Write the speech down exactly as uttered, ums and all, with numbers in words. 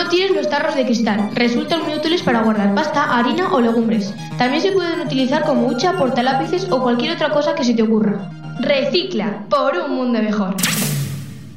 No tires los tarros de cristal, resultan muy útiles para guardar pasta, harina o legumbres. También se pueden utilizar como hucha, portalápices o cualquier otra cosa que se te ocurra. Recicla, por un mundo mejor.